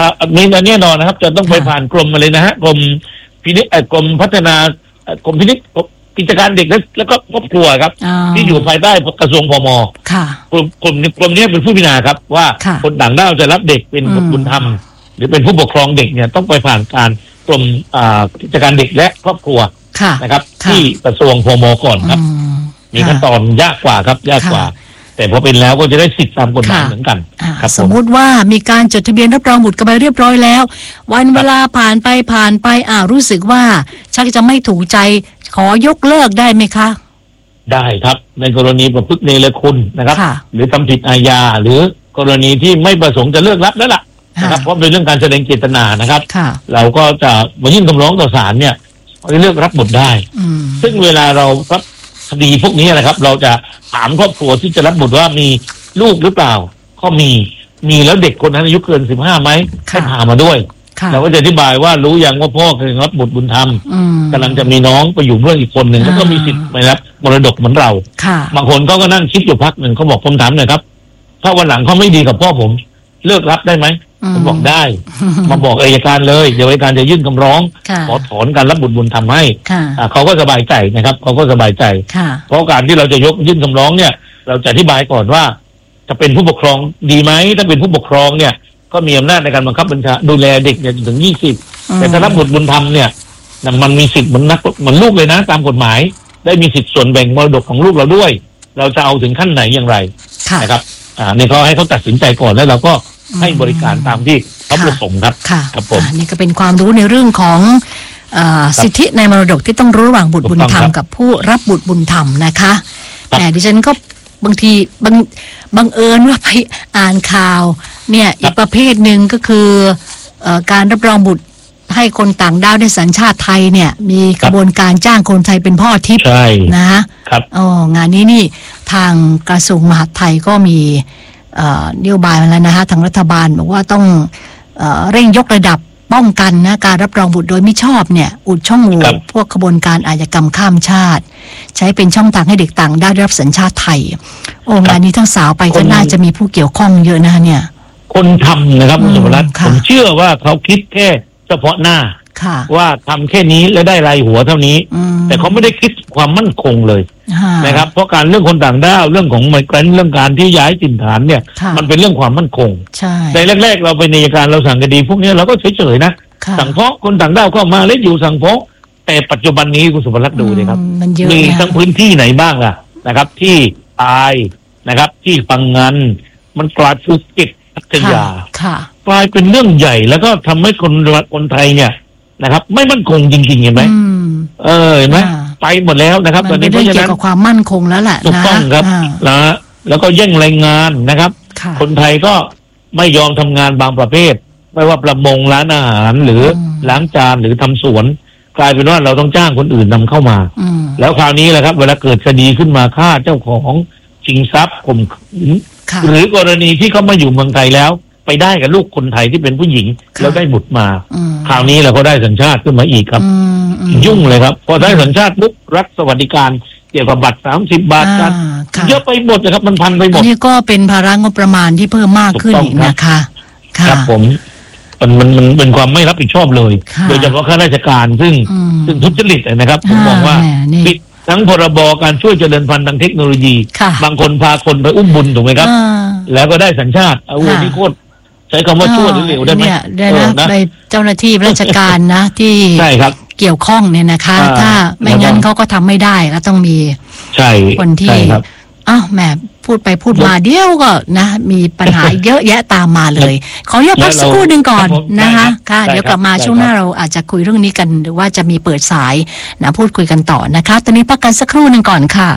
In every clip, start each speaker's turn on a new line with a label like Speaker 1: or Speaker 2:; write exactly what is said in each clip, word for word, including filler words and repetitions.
Speaker 1: อ่ามีแน่นอนนะครับจะต้องไปผ่านกรมมาเลยนะฮะกรมพินิจกรมพัฒนากรมพินิจกิจการเด็กแล้วก็ครอบครัวครับที่อยู่ภายใต้กระทรวงพม.กลุ่มกลุ่มกลุ่มนี้เป็นผู้พิจารณาครับว่าคนต่างด้าวจะรับเด็กเป็นบุตรธรรมหรือเป็นผู้ปกครองเด็กเนี่ยต้องไปผ่านการกรมกิจการเด็กและครอบครัวนะครับที่กระทรวงพม.ก่อนครับมีขั้นตอนยากกว่าครับยากกว่าแต่พอเป็นแล้วก็จะได้สิทธิตามกฎหมายเหมือนกัน
Speaker 2: สมมุติว่ามีการจดทะเบียนรับรองบุตรกันไปเรียบร้อยแล้ววันเวลาผ่านไปผ่านไปอ่ารู้สึกว่าชักจะไม่ถูกใจขอยกเลิกได้ไหมคะ
Speaker 1: ได้ครับในกรณีประพฤติเนรคุณนะครับหรือทำผิดอาญาหรือกรณีที่ไม่ประสงค์จะเลิกรับแล้วล่ะนะครับเพราะเป็นเรื่องการแสดงเจตนานะครับเราก็จะมายื่นคำร้องต่อศาลเนี่ยเลือกรับบุตรได้ซึ่งเวลาเรารับคดีพวกนี้นะครับเราจะถามครอบครัวที่จะรับบุตรว่ามีลูกหรือเปล่าก็มีมีแล้วเด็กคนนั้นอายุเกินสิบห้าไหมให้พามาด้วยเราก็จะอธิบายว่ารู้ยังว่าพ่อเคยรับบุตรบุญธรรมกำลังจะมีน้องไปอยู่เพื่อนอีกคนหนึ่งแล้วก็มีสิทธิ์ไม่รับมรดกเหมือนเราบางคนก็ก็นั่งคิดอยู่พักหนึ่งเขาบอกผมถามหน่อยครับถ้าวันหลังเขาไม่ดีกับพ่อผมเลิกรับได้ไหมผมบอกได้มาบอกอัยการเลยเดี๋ยวอัยการจะยื่นคำร้องขอถอนการรับบุตรบุญธรรมให้เขาก็สบายใจนะครับเขาก็สบายใจเพราะการที่เราจะยกยื่นคำร้องเนี่ยเราจะอธิบายก่อนว่าจะเป็นผู้ปกครองดีไหมถ้าเป็นผู้ปกครองเนี่ยก็มีอำนาจในการบังคับบัญชาดูแลเด็กเนี่ยถึงยี่สิบแต่ถ้ารับบุตรบุญธรรมเนี่ยมันมีสิทธิ์เหมือนนักเหมือนลูกเลยนะตามกฎหมายได้มีสิทธิ์ส่วนแบ่งมรดกของลูกเราด้วยเราจะเอาถึงขั้นไหนอย่างไรนะครับอ่านี่เขาให้เขาตัดสินใจก่อนแล้วเราก็ให้บริการตามที่เขาประสงค์ครับ
Speaker 2: ครับผมนี่ก็เป็นความรู้ในเรื่องของสิทธิในมรดกที่ต้องรู้ระหว่างบุตรบุญธรรมกับผู้รับบุตรบุญธรรมนะคะแต่ดิฉันก็บางทีบางบังเอิญว่าไปอ่านข่าวเนี่ยอีกประเภทหนึ่งก็คือการรับรองบุตรให้คนต่างด้าวได้สัญชาติไทยเนี่ยมีกระบวนการจ้างคนไทยเป็นพ่อทิพย์นะฮะอ๋องานนี้นี่ทางกระทรวงมหาดไทยก็มีนโยบายมาแล้วนะฮะทางรัฐบาลบอกว่าต้องเอ่อเร่งยกระดับป้องกันนะการรับรองบุตรโดยมิชอบเนี่ยอุดช่องโหว่พวกขบวนการอาชญากรรมข้ามชาติใช้เป็นช่องทางให้เด็กต่างได้รับสัญชาติไทยโอ้งานนี้ทั้งสาวไปก็น่าจะมีผู้เกี่ยวข้องเยอะนะเนี่ย
Speaker 1: คนทำนะครับคุณสุภรัตน์ผมเชื่อว่าเขาคิดแค่เฉพาะหน้าว่าทำแค่นี้แล้วได้รายหัวเท่านี้แต่เขาไม่ได้คิดความมั่นคงเลยนะครับเพราะการเรื่องคนต่างด้าวเรื่องของไมเกรนต์เรื่องการที่ย้ายถิ่นฐานเนี่ยมันเป็นเรื่องความมั่นคงในแรกๆเราไปในการเราสั่งคดีพวกนี้เราก็เฉยๆนะสั่งฟ้องคนต่างด้าวเข้ามาเล่นอยู่สั่งฟ้องแต่ปัจจุบันนี้คุณสุภรัตน์ดูเลยครับมีทั้งพื้นที่ไหนบ้างล่ะนะครับที่ตายนะครับที่ปังงันมันกลายเป็นกิจพัทยากลายเป็นเรื่องใหญ่แล้วก็ทำให้คนคนไทยเนี่ยนะครับไม่มั่นคงจริงๆเห็นไหมเออเห็นไหมไปหมดแล้วนะครับ
Speaker 2: ตอนนี้เพราะฉะนั้นเกี่ยวกับความมั่นคงแล้วแหละ
Speaker 1: ถูกต้องครับนะแล้วก็แย่งแรงงานนะครับคนไทยก็ไม่ยอมทำงานบางประเภทไม่ว่าประมงร้านอาหารหรือล้างจานหรือทำสวนกลายเป็นว่าเราต้องจ้างคนอื่นนำเข้ามาแล้วคราวนี้แหละครับเวลาเกิดคดีขึ้นมาฆ่าเจ้าของชิงทรัพย์ข่มขืนหรือกรณีที่เขามาอยู่เมืองไทยแล้วไปได้กับลูกคนไทยที่เป็นผู้หญิงแล้วได้บุตรมาคราวนี้เราก็ได้สัญชาติขึ้นมาอีกครับยุ่งเลยครับพอได้สัญชาติปุ๊บรัฐสวัสดิการเกี่ยวกับบัตรสามสิบบาทกันเยอะไปหมดเลยครับมันพันไปหมด
Speaker 2: นี่ก็เป็นภาระงบประมาณที่เพิ่มมากขึ้นอีกนะคะ
Speaker 1: ครับผมมันมันมันเป็นความไม่รับผิดชอบเลยโดยเฉพาะข้าราชการซึ่งซึ่งทุจริตนะครับผมมองว่าผิดทั้งพรบการช่วยเจริญพันธุ์ทางเทคโนโลยีบางคนพาคนไปอุ้มบุญถูกไหมครับแล้วก็ได้สัญชาติเอาวัวที่โคตรใช้คำว่าชั่วหรือเหลวได้ไหม
Speaker 2: ได้นะในเจ้าหน้าที่ราชการนะที่เกี่ยวข้องเนี่ยนะคะถ้าไม่งั้นเขาก็ทำไม่ได้ก็ต้องมีคนที่อ้าวแหมพูดไปพูดมาเดี๋ยวก็นะมีปัญหาเยอะแยะตามมาเลยขออนุญาตพักสักครู่หนึ่งก่อนนะคะค่ะเดี๋ยวกลับมาช่วงหน้าเราอาจจะคุยเรื่องนี้กันหรือว่าจะมีเปิดสายนะพูดคุยกันต่อนะคะตอนนี้พักกันสักครู่หนึ่งก่อนค่ะ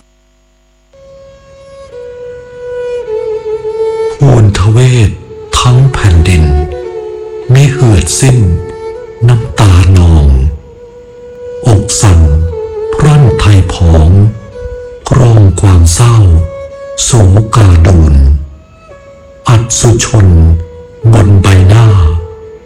Speaker 3: มวลทเวศทั้งแผ่นดินมีเหือดสิ้นน้ำตานองอกสั่นพรั่นไทยผองกรองความเศร้าโศกาดูนอัศชนบนใบหน้า